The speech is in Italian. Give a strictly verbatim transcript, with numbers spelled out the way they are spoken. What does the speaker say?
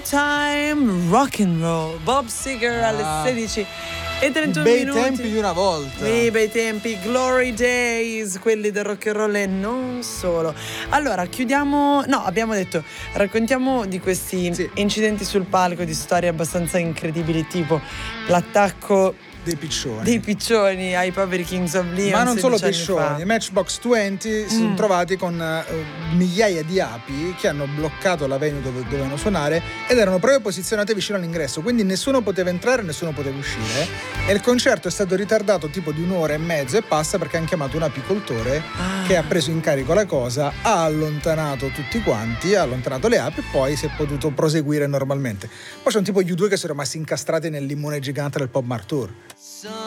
Time Rock and Roll, Bob Seger alle Ah. sedici e trentuno bei minuti. tempi di una volta. Sì, bei tempi, Glory Days, quelli del rock and roll e non solo. Allora, chiudiamo, no, abbiamo detto, raccontiamo di questi Sì. incidenti sul palco, di storie abbastanza incredibili, tipo l'attacco Dei piccioni. dei piccioni ai poveri Kings of Leon. Ma non solo sedici anni piccioni, fa. i Matchbox venti si Mm. sono trovati con uh, migliaia di api che hanno bloccato la venue dove dovevano suonare ed erano proprio posizionate vicino all'ingresso, quindi nessuno poteva entrare e nessuno poteva uscire, e il concerto è stato ritardato tipo di un'ora e mezzo e passa perché hanno chiamato un apicoltore Ah. che ha preso in carico la cosa, ha allontanato tutti quanti, ha allontanato le api e poi si è potuto proseguire normalmente. Poi c'è un tipo gli U due che sono rimasti incastrati nel limone gigante del Pop Mart Tour.